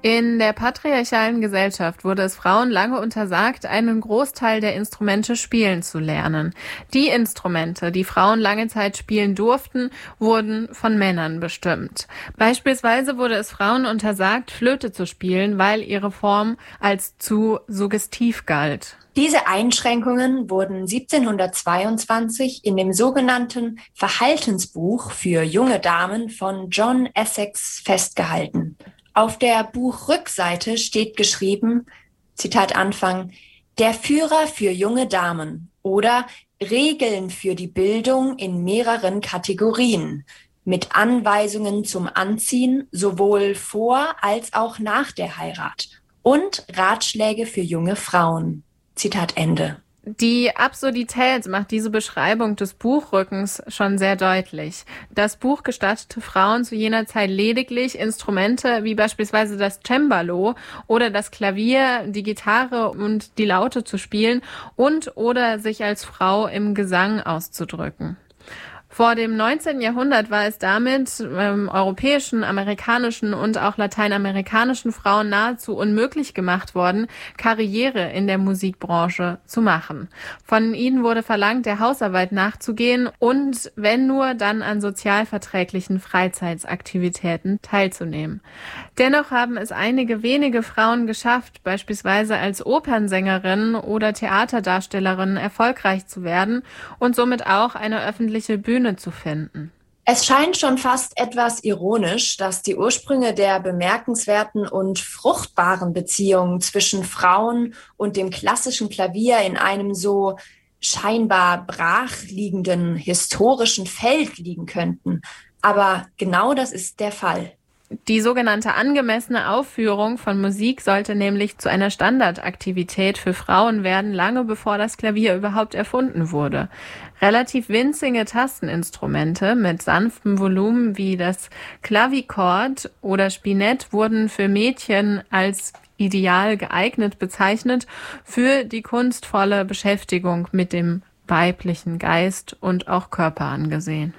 In der patriarchalen Gesellschaft wurde es Frauen lange untersagt, einen Großteil der Instrumente spielen zu lernen. Die Instrumente, die Frauen lange Zeit spielen durften, wurden von Männern bestimmt. Beispielsweise wurde es Frauen untersagt, Flöte zu spielen, weil ihre Form als zu suggestiv galt. Diese Einschränkungen wurden 1722 in dem sogenannten Verhaltensbuch für junge Damen von John Essex festgehalten. Auf der Buchrückseite steht geschrieben, Zitat Anfang, der Führer für junge Damen oder Regeln für die Bildung in mehreren Kategorien mit Anweisungen zum Anziehen sowohl vor als auch nach der Heirat und Ratschläge für junge Frauen. Zitat Ende. Die Absurdität macht diese Beschreibung des Buchrückens schon sehr deutlich. Das Buch gestattete Frauen zu jener Zeit lediglich Instrumente wie beispielsweise das Cembalo oder das Klavier, die Gitarre und die Laute zu spielen und oder sich als Frau im Gesang auszudrücken. Vor dem 19. Jahrhundert war es damit europäischen, amerikanischen und auch lateinamerikanischen Frauen nahezu unmöglich gemacht worden, Karriere in der Musikbranche zu machen. Von ihnen wurde verlangt, der Hausarbeit nachzugehen und, wenn nur, dann an sozialverträglichen Freizeitaktivitäten teilzunehmen. Dennoch haben es einige wenige Frauen geschafft, beispielsweise als Opernsängerinnen oder Theaterdarstellerinnen erfolgreich zu werden und somit auch eine öffentliche Bühne zu finden. Es scheint schon fast etwas ironisch, dass die Ursprünge der bemerkenswerten und fruchtbaren Beziehungen zwischen Frauen und dem klassischen Klavier in einem so scheinbar brachliegenden historischen Feld liegen könnten. Aber genau das ist der Fall. Die sogenannte angemessene Aufführung von Musik sollte nämlich zu einer Standardaktivität für Frauen werden, lange bevor das Klavier überhaupt erfunden wurde. Relativ winzige Tasteninstrumente mit sanftem Volumen wie das Clavichord oder Spinett wurden für Mädchen als ideal geeignet bezeichnet für die kunstvolle Beschäftigung mit dem weiblichen Geist und auch Körper angesehen.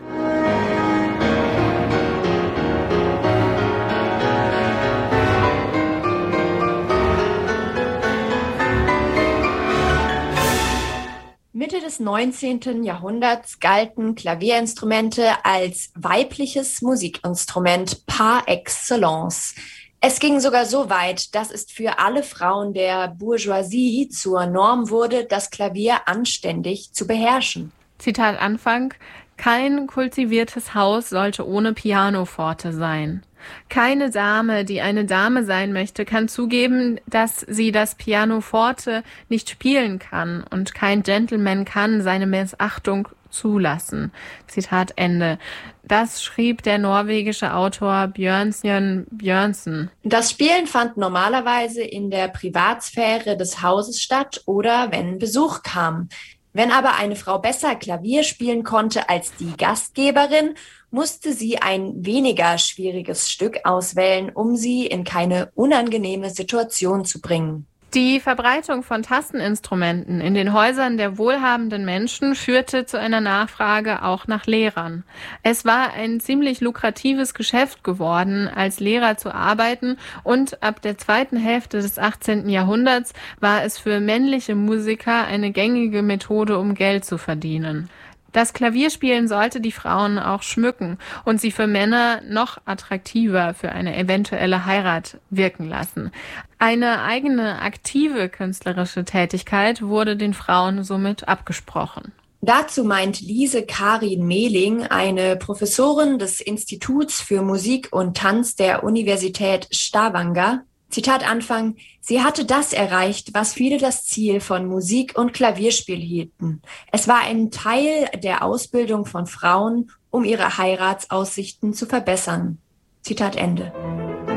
Mitte des 19. Jahrhunderts galten Klavierinstrumente als weibliches Musikinstrument par excellence. Es ging sogar so weit, dass es für alle Frauen der Bourgeoisie zur Norm wurde, das Klavier anständig zu beherrschen. Zitat Anfang: Kein kultiviertes Haus sollte ohne Pianoforte sein. Keine Dame, die eine Dame sein möchte, kann zugeben, dass sie das Pianoforte nicht spielen kann, und kein Gentleman kann seine Missachtung zulassen. Zitat Ende. Das schrieb der norwegische Autor Bjørnstjerne Bjørnson. Das Spielen fand normalerweise in der Privatsphäre des Hauses statt oder wenn Besuch kam. Wenn aber eine Frau besser Klavier spielen konnte als die Gastgeberin, musste sie ein weniger schwieriges Stück auswählen, um sie in keine unangenehme Situation zu bringen. Die Verbreitung von Tasteninstrumenten in den Häusern der wohlhabenden Menschen führte zu einer Nachfrage auch nach Lehrern. Es war ein ziemlich lukratives Geschäft geworden, als Lehrer zu arbeiten, und ab der zweiten Hälfte des 18. Jahrhunderts war es für männliche Musiker eine gängige Methode, um Geld zu verdienen. Das Klavierspielen sollte die Frauen auch schmücken und sie für Männer noch attraktiver für eine eventuelle Heirat wirken lassen. Eine eigene aktive künstlerische Tätigkeit wurde den Frauen somit abgesprochen. Dazu meint Lise Karin Mehling, eine Professorin des Instituts für Musik und Tanz der Universität Stavanger, Zitat Anfang: Sie hatte das erreicht, was viele das Ziel von Musik- und Klavierspiel hielten. Es war ein Teil der Ausbildung von Frauen, um ihre Heiratsaussichten zu verbessern. Zitat Ende.